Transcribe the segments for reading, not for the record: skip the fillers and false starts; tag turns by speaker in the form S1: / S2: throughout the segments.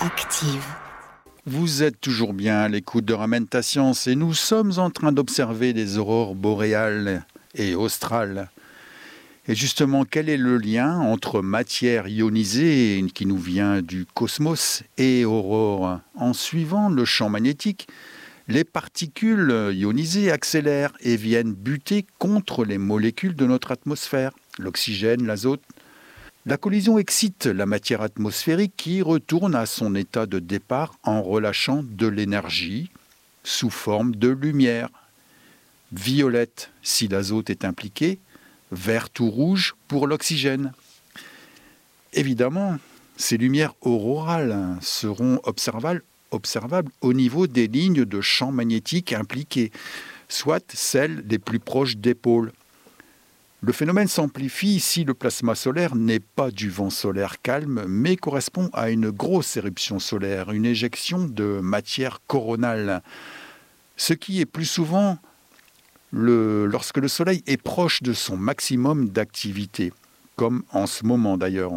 S1: Active.
S2: Vous êtes toujours bien à l'écoute de Ramène ta science et nous sommes en train d'observer des aurores boréales et australes. Et justement, quel est le lien entre matière ionisée qui nous vient du cosmos et aurore? En suivant le champ magnétique, les particules ionisées accélèrent et viennent buter contre les molécules de notre atmosphère, l'oxygène, l'azote. La collision excite la matière atmosphérique qui retourne à son état de départ en relâchant de l'énergie sous forme de lumière. Violette si l'azote est impliqué, verte ou rouge pour l'oxygène. Évidemment, ces lumières aurorales seront observables au niveau des lignes de champ magnétique impliquées, soit celles les plus proches des pôles. Le phénomène s'amplifie si le plasma solaire n'est pas du vent solaire calme, mais correspond à une grosse éruption solaire, une éjection de matière coronale. Ce qui est plus souvent lorsque le Soleil est proche de son maximum d'activité, comme en ce moment d'ailleurs.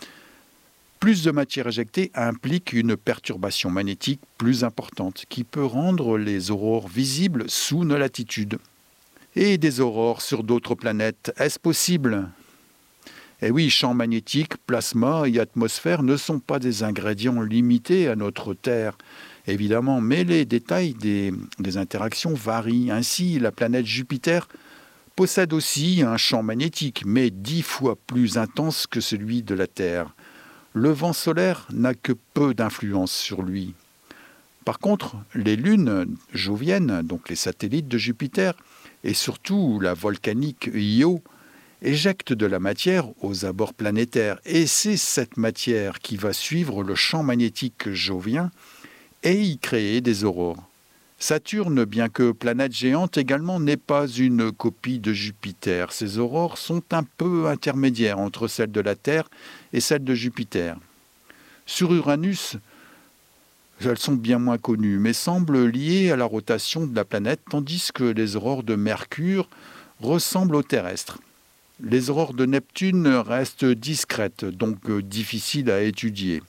S2: Plus de matière éjectée implique une perturbation magnétique plus importante, qui peut rendre les aurores visibles sous nos latitudes. Et des aurores sur d'autres planètes, est-ce possible? Eh oui, champ magnétique, plasma et atmosphère ne sont pas des ingrédients limités à notre Terre, évidemment, mais les détails des interactions varient. Ainsi, la planète Jupiter possède aussi un champ magnétique, mais 10 fois plus intense que celui de la Terre. Le vent solaire n'a que peu d'influence sur lui. Par contre, les lunes joviennes, donc les satellites de Jupiter, et surtout la volcanique Io, éjectent de la matière aux abords planétaires. Et c'est cette matière qui va suivre le champ magnétique jovien et y créer des aurores. Saturne, bien que planète géante également, n'est pas une copie de Jupiter. Ces aurores sont un peu intermédiaires entre celles de la Terre et celles de Jupiter. Sur Uranus, elles sont bien moins connues, mais semblent liées à la rotation de la planète, tandis que les aurores de Mercure ressemblent aux terrestres. Les aurores de Neptune restent discrètes, donc difficiles à étudier.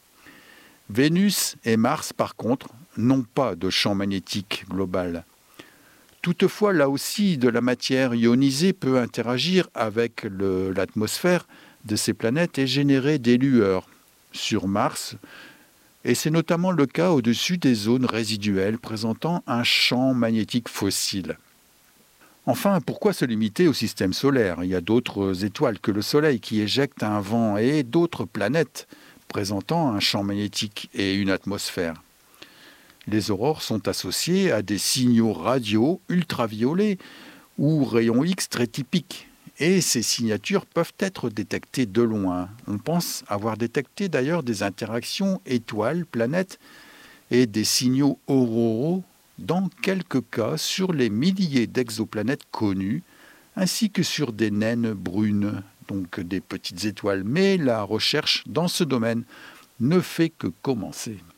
S2: Vénus et Mars, par contre, n'ont pas de champ magnétique global. Toutefois, là aussi, de la matière ionisée peut interagir avec l'atmosphère de ces planètes et générer des lueurs. Sur Mars, et c'est notamment le cas au-dessus des zones résiduelles présentant un champ magnétique fossile. Enfin, pourquoi se limiter au système solaire? Il y a d'autres étoiles que le Soleil qui éjectent un vent et d'autres planètes présentant un champ magnétique et une atmosphère. Les aurores sont associées à des signaux radio ultraviolets ou rayons X très typiques. Et ces signatures peuvent être détectées de loin. On pense avoir détecté d'ailleurs des interactions étoiles-planètes et des signaux auroraux dans quelques cas sur les milliers d'exoplanètes connues, ainsi que sur des naines brunes, donc des petites étoiles. Mais la recherche dans ce domaine ne fait que commencer.